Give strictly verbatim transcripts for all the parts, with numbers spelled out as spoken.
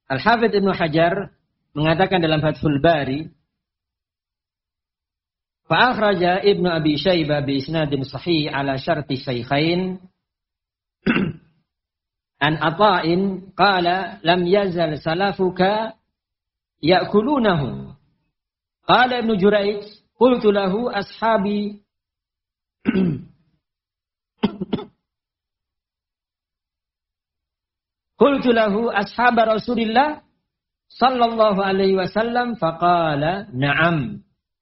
Al-Hafidz Ibnu Hajar mengatakan dalam Fathul Bari, fa akhraja Ibnu Abi Syaibah bi isnadin sahih ala syarti syaikhain an Ata'in qala lam yazal salafuka ya'kulunahu. Qala Ibnu Jurayj qultu lahu ashabi qultu lahu ashab Rasulillah sallallahu alaihi wasallam faqala na'am.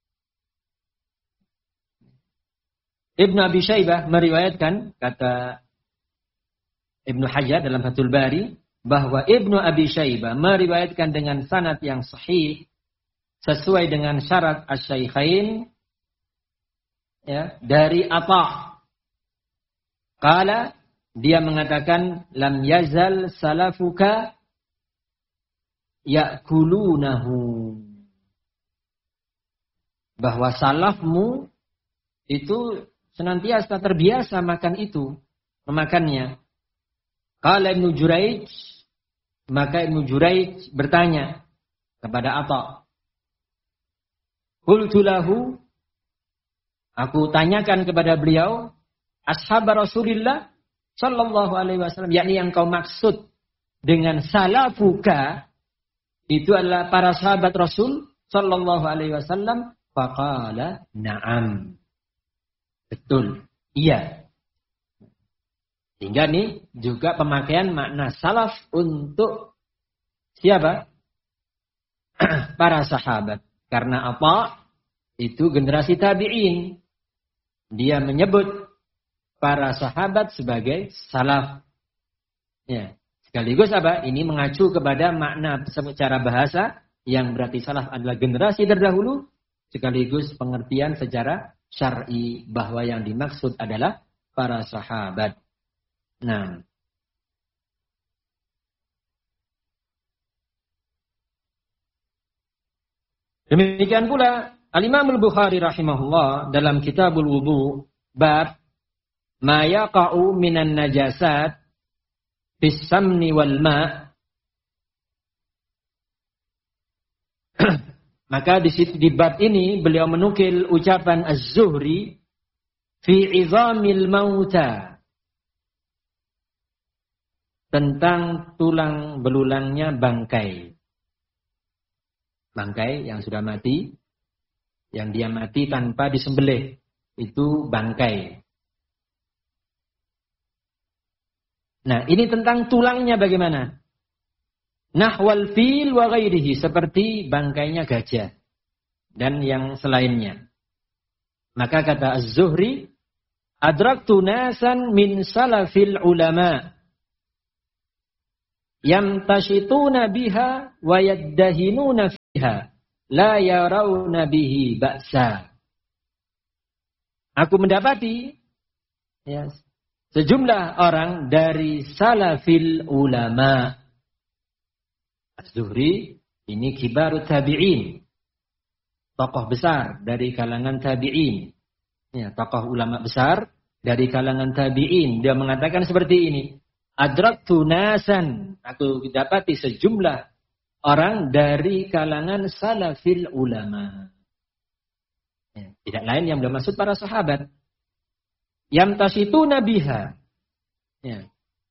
Ibnu Abi Syaibah meriwayatkan, kata Ibnu Hajar dalam Fathul Bari, bahwa Ibnu Abi Syaibah meriwayatkan dengan sanad yang sahih sesuai dengan syarat asy-syaikhain, ya, dari Atha. Qala, dia mengatakan lam yazal salafuka ya'kulunahu, bahwa salafmu itu senantiasa terbiasa makan itu, memakannya. Qala Ibnu Jurayj, maka Ibnu Jurayj bertanya kepada Atha. Qultu lahu, aku tanyakan kepada beliau, ashab Rasulillah sallallahu alaihi wasallam, yakni yang kau maksud dengan salafuka itu adalah para sahabat Rasul sallallahu alaihi wasallam. Faqala na'am. Betul, iya. Sehingga ini juga pemakaian makna salaf untuk siapa? Para sahabat. Karena apa? Itu generasi tabi'in. Dia menyebut para sahabat sebagai salaf. Ya. Sekaligus apa? Ini mengacu kepada makna secara bahasa yang berarti salaf adalah generasi terdahulu. Sekaligus pengertian secara syar'i bahwa yang dimaksud adalah para sahabat. Nah, demikian pula Al-Imam Al-Bukhari rahimahullah dalam Kitabul Wudu bab ma yaqa'u minan najasat bis samni wal ma'. Maka di situ di bab ini beliau menukil ucapan Az-Zuhri fi izamil mauta, tentang tulang belulangnya bangkai. Bangkai yang sudah mati, yang dia mati tanpa disembelih, itu bangkai. Nah, ini tentang tulangnya bagaimana? Nahwal fil wa ghairihi, seperti bangkainya gajah dan yang selainnya. Maka kata Az-Zuhri, adraktu nasan min salafil ulama yamtashituna biha wa yaddahinuna fiha la yarawna bihi ba'sa. Aku mendapati, ya, sejumlah orang dari salafil ulama. Az-Zuhri ini kibarut tabi'in, tokoh besar dari kalangan tabi'in, ya, tokoh ulama besar dari kalangan tabi'in. Dia mengatakan seperti ini, adraktu nasan, aku dapati sejumlah orang dari kalangan salafil ulama. Ya, tidak lain yang bermaksud para sahabat. Yamtasituna biha, ya,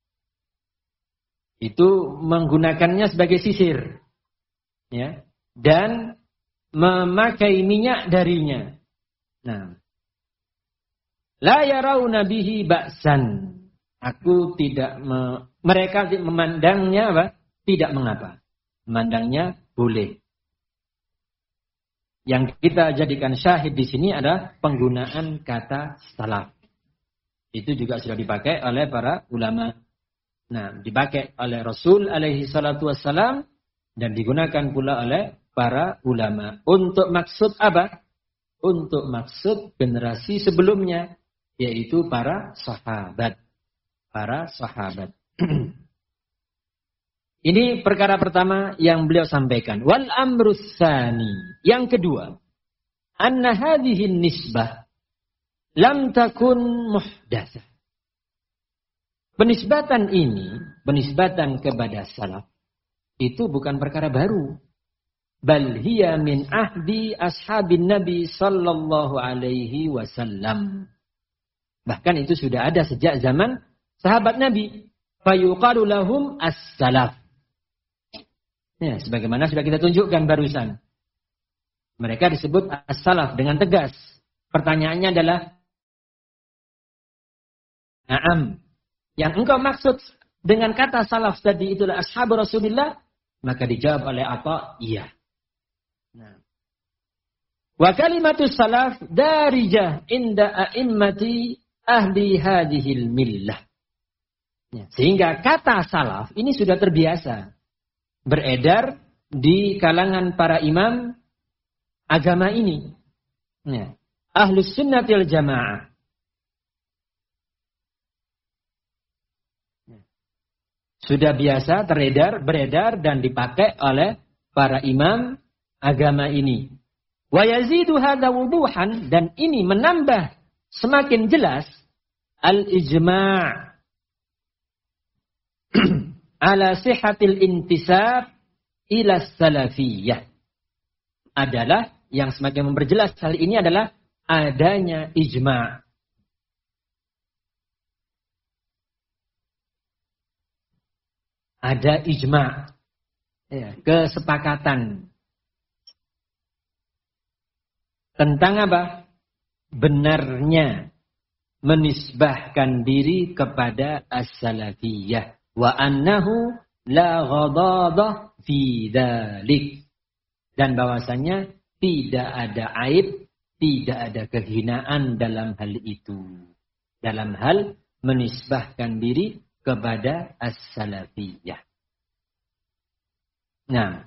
itu menggunakannya sebagai sisir, ya, dan memakai minyak darinya. Nah, la yarawna bihi ba'san. Aku tidak me, mereka memandangnya apa? Tidak mengapa. Memandangnya boleh. Yang kita jadikan syahid di sini adalah penggunaan kata salaf. Itu juga sudah dipakai oleh para ulama. Nah, dipakai oleh Rasul alaihi salatu wassalam dan digunakan pula oleh para ulama. Untuk maksud apa? Untuk maksud generasi sebelumnya, yaitu para sahabat. Para sahabat. Ini perkara pertama yang beliau sampaikan. Wal amrus tsani. Yang kedua, anna hadhihi nisbah lam takun muhdatsah. Penisbatan ini, penisbatan kepada salaf, itu bukan perkara baru. Bal hiya min ahdi ashabin Nabi sallallahu alaihi wasallam. Bahkan itu sudah ada sejak zaman sahabat Nabi. Fayuqalu lahum as-salaf. Ya, sebagaimana sudah kita tunjukkan barusan. Mereka disebut as-salaf dengan tegas. Pertanyaannya adalah, na'am, yang engkau maksud dengan kata salaf tadi itulah ashabu Rasulillah? Maka dijawab oleh apa? Iya. Nah. Wa kalimatus salaf darijah inda a'immati ahli hadhil millah. Ya, sehingga kata salaf ini sudah terbiasa beredar di kalangan para imam agama ini. Ya. Ahlus sunnatil jamaah. Sudah biasa teredar, beredar dan dipakai oleh para imam agama ini. Wa yazidu hadza wuduhan, dan ini menambah semakin jelas al-ijma' ala sihhatil intisab ila salafiyah. Adalah yang semakin memperjelas hal ini adalah adanya ijma'. Ada ijma', ya, kesepakatan tentang apa? Benarnya menisbahkan diri kepada as-salafiyah. Wa annahu la ghadadah fi dzalik. Dan bahwasanya tidak ada aib, tidak ada kehinaan dalam hal itu. Dalam hal menisbahkan diri kepada as-salafiyah. Nah,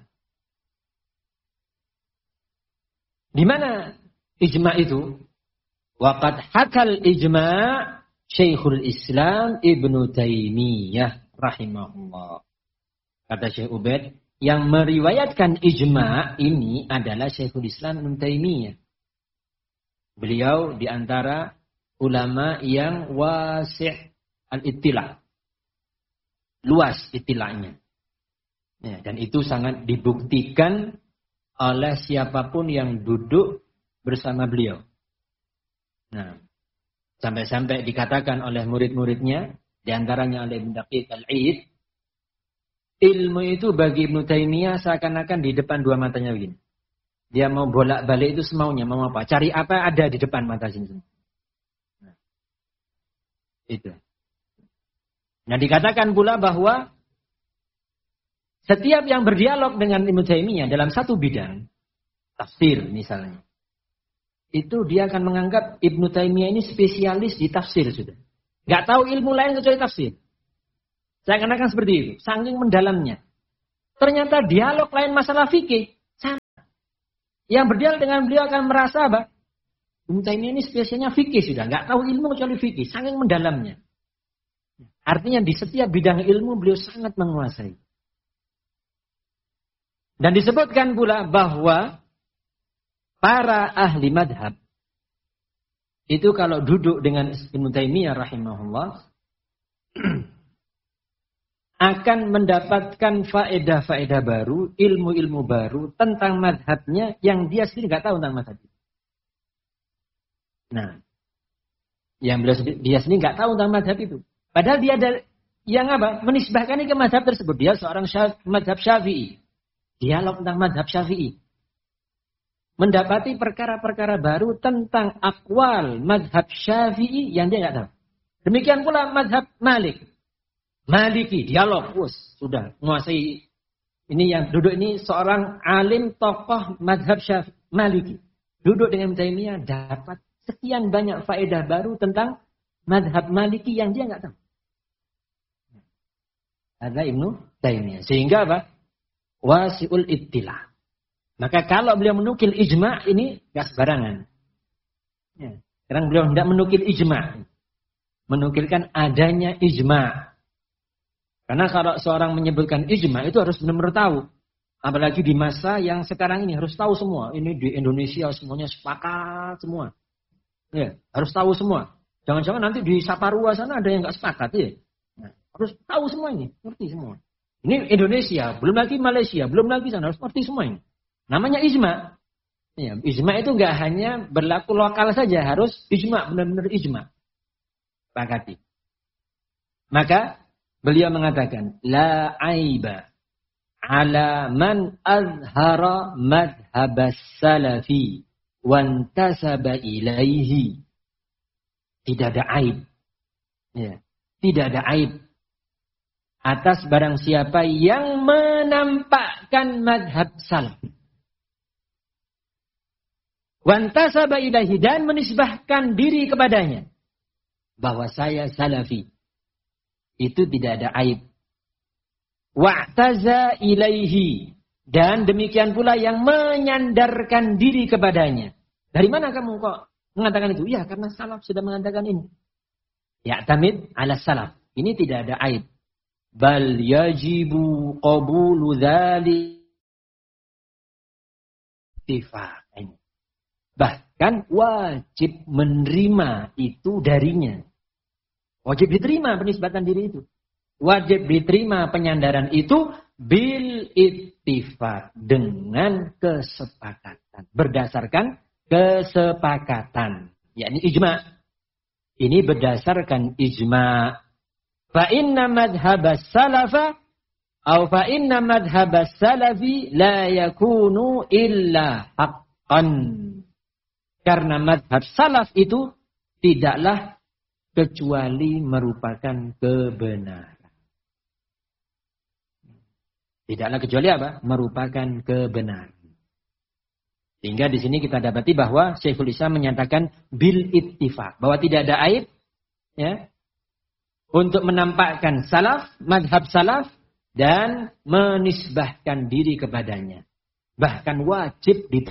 di mana ijma' itu? Waqad hakal ijma' Syekhul Islam Ibnu Taimiyah rahimahullah. Kata Syekh Ubaid, yang meriwayatkan ijma' ini adalah Syekhul Islam Ibnu Taimiyah. Beliau di antara ulama yang wasi' al-ittila'. Luas itilahnya. Ya, dan itu sangat dibuktikan oleh siapapun yang duduk bersama beliau. Nah, sampai-sampai dikatakan oleh murid-muridnya, diantaranya oleh Ibnu Daqiq al-Id, ilmu itu bagi Ibnu Taimiyah seakan-akan di depan dua matanya begini. Dia mau bolak-balik itu semaunya, mau apa? Cari apa ada di depan mata sini. Nah, itu. Nah, dikatakan pula bahwa setiap yang berdialog dengan Ibnu Taimiyah dalam satu bidang, tafsir misalnya, itu dia akan menganggap Ibnu Taimiyah ini spesialis di tafsir sudah. Gak tahu ilmu lain kecuali tafsir. Saya akan seperti itu, saking mendalamnya. Ternyata dialog lain masalah fikih, sama. Yang berdialog dengan beliau akan merasa apa? Ibnu Taimiyah ini spesialnya fikih sudah, gak tahu ilmu kecuali fikih, saking mendalamnya. Artinya di setiap bidang ilmu beliau sangat menguasai. Dan disebutkan pula bahwa para ahli madhab itu kalau duduk dengan Ibnu Taimiyah rahimahullah akan mendapatkan faedah-faedah baru, ilmu-ilmu baru tentang madhabnya yang dia sendiri nggak tahu tentang madhab itu. Nah, yang beliau dia sendiri nggak tahu tentang madhab itu. Padahal dia ada yang apa? Menisbahkan ke madhab tersebut. Dia seorang syaf, madhab syafi'i. Dialog tentang madhab syafi'i. Mendapati perkara-perkara baru tentang akwal madhab syafi'i yang dia nggak tahu. Demikian pula madhab Malik. Maliki, dialog. Us, sudah menguasai. Ini yang duduk ini seorang alim tokoh madhab syafi'i. Maliki. Duduk dengan Taimiyah dapat sekian banyak faedah baru tentang madhab Maliki yang dia nggak tahu. Ada Ibnu Taimiyah. Sehingga apa? Wasi'ul ittilah. Maka kalau beliau menukil ijma' ini gak sembarangan. Ya. Sekarang beliau tidak menukil ijma'. Menukilkan adanya ijma'. Karena kalau seorang menyebutkan ijma' itu harus benar-benar tahu. Apalagi di masa yang sekarang ini harus tahu semua. Ini di Indonesia semuanya sepakat semua. Ya, harus tahu semua. Jangan-jangan nanti di Saparua sana ada yang gak sepakat ya. Nah, harus tahu semua ini, ngerti semua. Ini Indonesia, belum lagi Malaysia, belum lagi sana, harus ngerti semua ini. Namanya ijma. Ya, ijma itu nggak hanya berlaku lokal saja, harus ijma, benar-benar ijma. Pakati. Maka beliau mengatakan, la aiba ala man azhara madhhabas salafi wantasaba ilaihi. Tidak ada aib. Ya, tidak ada aib atas barang siapa yang menampakkan madhab salaf. Wantasaba ilaihi, dan menisbahkan diri kepadanya. Bahwa saya salafi. Itu tidak ada aib. Wa'taza ilaihi, dan demikian pula yang menyandarkan diri kepadanya. Dari mana kamu kok mengatakan itu? Ya, karena salaf sudah mengatakan ini. Ya'tamid ala salaf. Ini tidak ada aib. Bal yajibu qabulu dzalik tifaqan. Bahkan wajib menerima itu darinya. Wajib diterima penisbatan diri itu. Wajib diterima penyandaran itu bil ittifaq, dengan kesepakatan. Berdasarkan kesepakatan. Yakni ijma. Ini berdasarkan ijma. Fa inna madhhabas salafa atau fa inna madhhabas salafi la yakunu illa haqqan. Karena madhab salaf itu tidaklah kecuali merupakan kebenaran. Tidaklah kecuali apa? Merupakan kebenaran. Sehingga di sini kita dapati bahwa Syekhul Islam menyatakan bil ittifaq, bahwa tidak ada aib ya, untuk menampakkan salaf, madhab salaf, dan menisbahkan diri kepadanya. Bahkan wajib di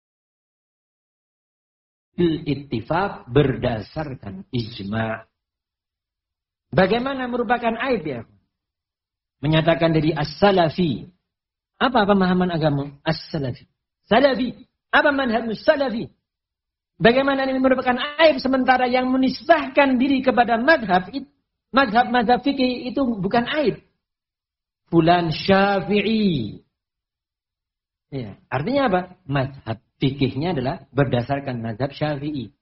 bil ittifaq, berdasarkan ijma. Bagaimana merupakan aib ya? Menyatakan diri as-salafi. Apa pemahaman agama as-salafi? Salafi. Apa manhaj salafi? Bagaimana ini merupakan aib sementara yang menisbahkan diri kepada madhab, madhab-madhab fikih itu bukan aib. Fulan Syafi'i. Ya, artinya apa? Madhab fikihnya adalah berdasarkan madhab Syafi'i.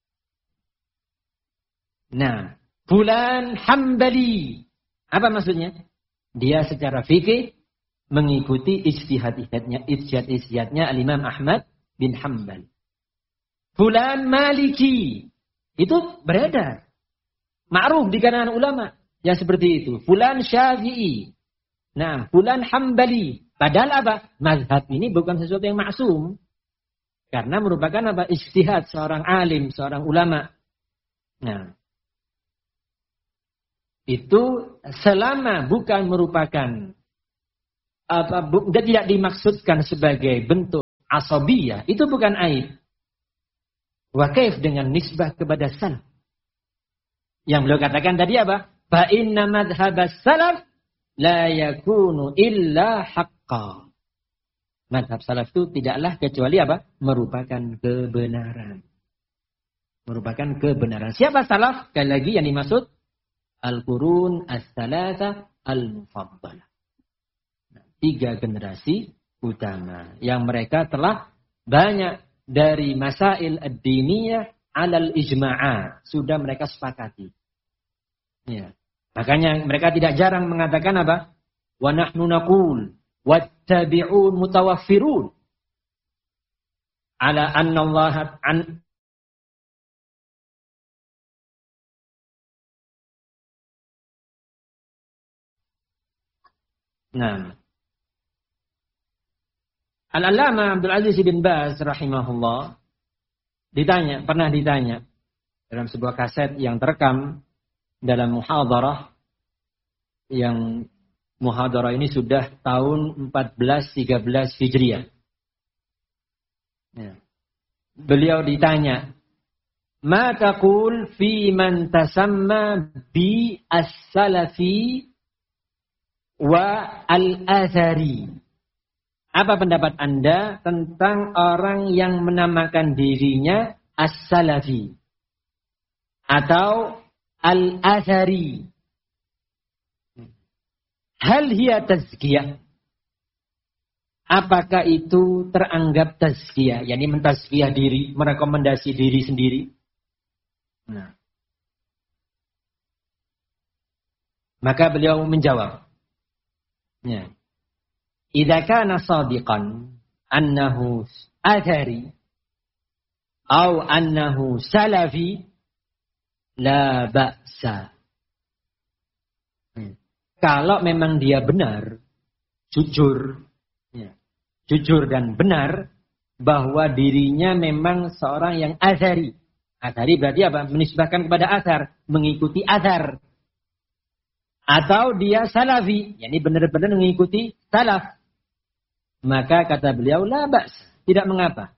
Nah, fulan Hambali. Apa maksudnya? Dia secara fikih mengikuti ijtihad-ijtihadnya, ijtihad-ijtihadnya Al-Imam Ahmad bin Hanbal. Fulan Maliki. Itu beredar. Ma'ruf di kalangan ulama yang seperti itu. Fulan Syafi'i. Nah, fulan Hambali. Padahal apa? Mazhab ini bukan sesuatu yang maksum. Karena merupakan apa? Ijtihad seorang alim, seorang ulama. Nah, itu selama bukan merupakan apa, bu, tidak dimaksudkan sebagai bentuk asabiyah, itu bukan aib. Wa kaif dengan nisbah kepada salaf. Yang beliau katakan tadi apa? Fa inna madhhabas salaf la yakunu illa haqqa. Madhab salaf itu tidaklah kecuali apa? Merupakan kebenaran. Merupakan kebenaran. Siapa salaf? Sekali lagi yang dimaksud Al-Qurun As-Salasa Al-Mufaddalah. Nah, tiga generasi utama. Yang mereka telah banyak dari masail ad-diniyah alal ijma'at. Sudah mereka sepakati. Ya. Makanya mereka tidak jarang mengatakan apa? Wa nahnu naqul wattabi'un mutawaffirun ala anna Allah an Nah. Al-Allamah Abdul Aziz bin Baz rahimahullah ditanya, pernah ditanya dalam sebuah kaset yang terekam dalam muhadarah, yang muhadarah ini sudah tahun empat belas tiga belas Hijriah. Ya. Beliau ditanya, "Ma taqul fi man tasamma bi as-salafi wa al-athari?" Apa pendapat Anda tentang orang yang menamakan dirinya as-salafi atau al-athari? Hal hiya tazkiyah? Apakah itu teranggap tazkiyah? Yani mentazkiyah diri, merekomendasi diri sendiri. Nah. Maka beliau menjawab. Ya. Idza kana shadiqan annahu athari atau annahu salafi la ba'sa. Kalau memang dia benar, jujur, ya, jujur dan benar bahwa dirinya memang seorang yang athari. Athari berarti apa? Menisbahkan kepada athar, mengikuti athar. Atau dia salafi, yakni benar-benar mengikuti salaf. Maka kata beliau, la ba's, tidak mengapa.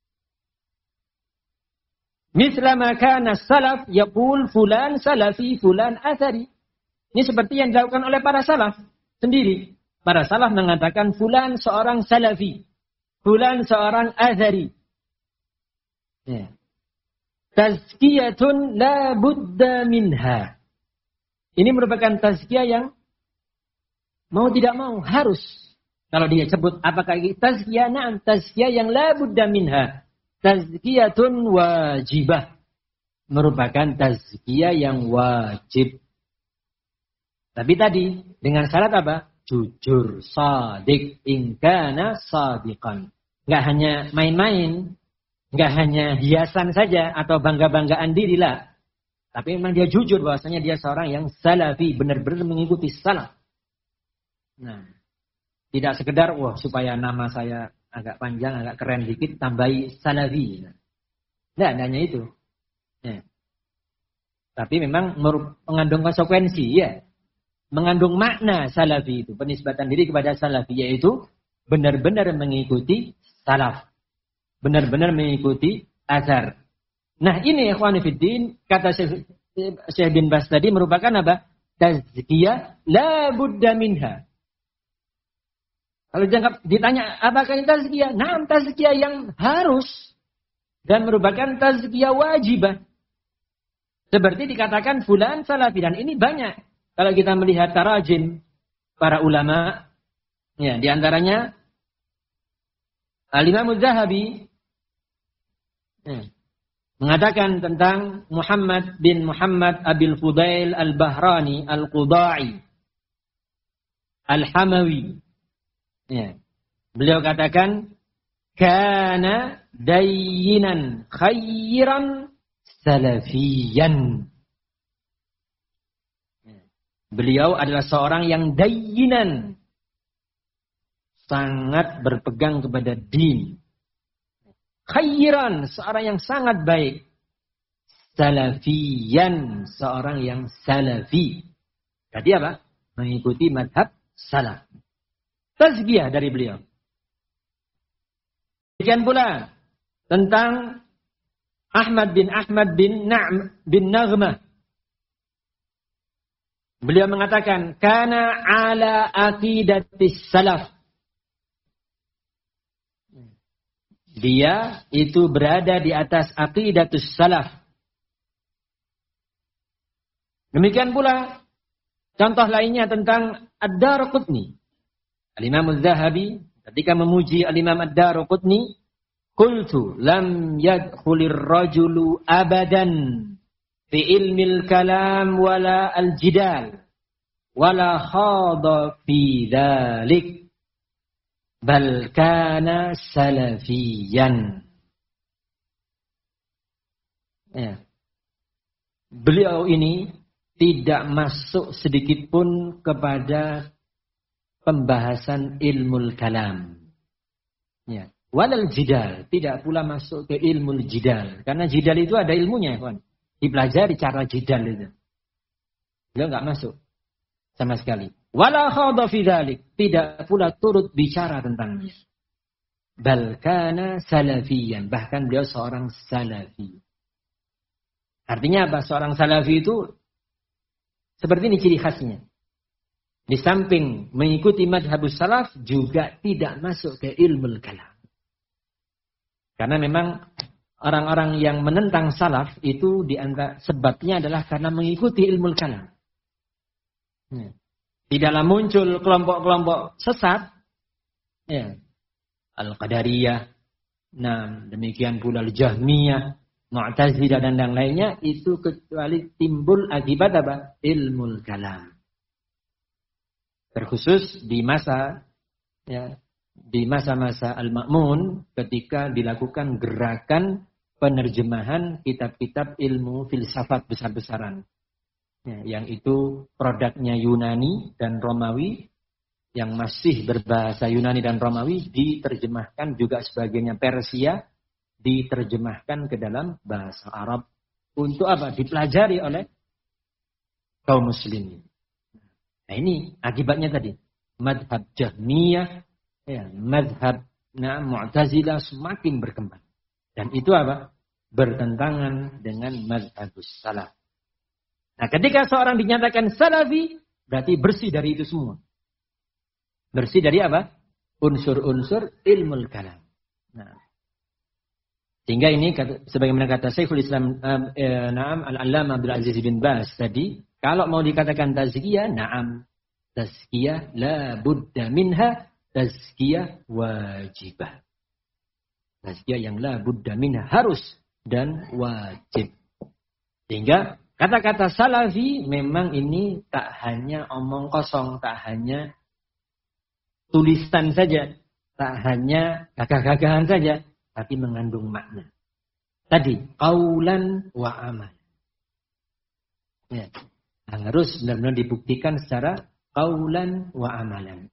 Misla maka nas-salaf yaqul fulan salafi, fulan athari. Ini seperti yang dilakukan oleh para salaf sendiri. Para salaf mengatakan fulan seorang salafi, fulan seorang athari. Ya. Tazkiyatun la budda minha. Ini merupakan tazkiyah yang mau tidak mau harus. Kalau dia sebut apakah itu tazkiyah? Na'am, tazkiyah yang la budda minha. Tazkiyatun wajibah. Merupakan tazkiyah yang wajib. Tapi tadi dengan syarat apa? Jujur, shadiq, in kana shadiqan. Enggak hanya main-main, enggak hanya hiasan saja atau bangga-banggaan diri lah. Tapi memang dia jujur bahwasanya dia seorang yang salafi, benar-benar mengikuti salaf. Nah, tidak sekedar wah supaya nama saya agak panjang, agak keren dikit, tambahi salafi. Nah, tidak hanya itu. Ya. Tapi memang mengandung konsekuensi, ya. Mengandung makna salafi itu, penisbatan diri kepada salafi, yaitu benar-benar mengikuti salaf. Benar-benar mengikuti azhar. Nah ini ikhwani fiddin, kata Syekh, Syekh bin Baz tadi merupakan apa? Tazkiyah la budda minha. Kalau jangka, ditanya apakah ini tazkiyah? Nah, tazkiyah yang harus dan merupakan tazkiyah wajibah. Seperti dikatakan fulan salafi, dan ini banyak. Kalau kita melihat tarajim para ulama, ya di antaranya Al-Imam Az-Zahabi ya, mengatakan tentang Muhammad bin Muhammad Abil Fudail Al-Bahrani Al-Qudai Al-Hamawi. Ya. Beliau katakan, kana dayyinan khayran salafiyan. Beliau adalah seorang yang dayyinan, sangat berpegang kepada din. Khairan, seorang yang sangat baik. Salafiyan, seorang yang salafi. Tadi apa? Mengikuti madhab salaf. Tazkiyah dari beliau. Demikian pula tentang Ahmad bin Ahmad bin Na'm bin Naghmah. Beliau mengatakan, kana ala aqidatis salaf. Dia itu berada di atas aqidatus salaf. Demikian pula contoh lainnya tentang Ad-Daraqutni. Al-Imam Az-Zahabi ketika memuji Al-Imam Ad-Daraqutni, qultu lam yadkhulir rajulu abadan fi ilmil kalam wala al-jidal wala khada fi dhalik bal kana salafiyan. Ya. Beliau ini tidak masuk sedikit pun kepada pembahasan ilmul kalam. Ya. Walal jidal, tidak pula masuk ke ilmul jidal, karena jidal itu ada ilmunya, kawan. Dipelajari cara jidal itu. Beliau enggak masuk sama sekali. Wala khadha fi dzalik, tidak pula turut bicara tentangnya. Bal kana salafiyan, bahkan beliau seorang salafi. Artinya apa? Seorang salafi itu seperti ini ciri khasnya. Di samping mengikuti madhabus salaf, juga tidak masuk ke ilmul kalam. Karena memang orang-orang yang menentang salaf itu di antara sebabnya adalah karena mengikuti ilmu kalam. Tidaklah muncul kelompok-kelompok sesat, ya, Al-Qadariyah, nah demikian pula Al-Jahmiyah, Mu'tazilah dan yang lainnya, itu kecuali timbul akibat apa? Ilmul kalam. Terkhusus di masa, ya, di masa-masa Al-Ma'mun ketika dilakukan gerakan penerjemahan kitab-kitab ilmu filsafat besar-besaran. Ya, yang itu produknya Yunani dan Romawi, yang masih berbahasa Yunani dan Romawi diterjemahkan juga sebagiannya Persia, diterjemahkan ke dalam bahasa Arab untuk apa? Dipelajari oleh kaum muslimin. Nah ini akibatnya tadi. Madhab Jahmiyah, ya, madhab nah, Mu'tazilah semakin berkembang. Dan itu apa? Bertentangan dengan madhabus salaf. Nah ketika seorang dinyatakan salafi, berarti bersih dari itu semua. Bersih dari apa? Unsur-unsur ilmul kalam. Nah, sehingga ini sebagaimana kata Syekhul Islam eh, Naam Al-Allamah Abdul Aziz bin Baz tadi, kalau mau dikatakan tazkiyah, na'am. Tazkiyah la budda minha, tazkiyah wajibah. Tazkiyah yang la budda minha, harus dan wajib. Sehingga kata-kata salafi memang ini tak hanya omong kosong, tak hanya tulisan saja, tak hanya gagah-gagahan saja, tapi mengandung makna. Tadi, qaulan wa amal. Ya, harus benar-benar dibuktikan secara qaulan wa amalan.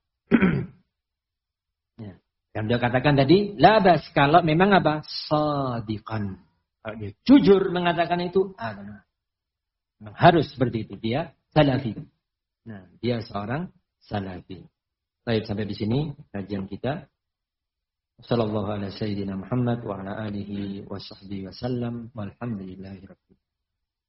Ya. Dan dia katakan tadi, labas, kalau memang apa? Shadiqan. Kalau dia jujur mengatakan itu, ah, benar. Harus seperti itu. Dia salafi. Nah, dia seorang salafi. Baik, sampai di sini kajian kita. Sallallahu ala sayyidina Muhammad wa ala alihi wa sahbihi wa sallam. Walhamdulillahi rabbil alamin.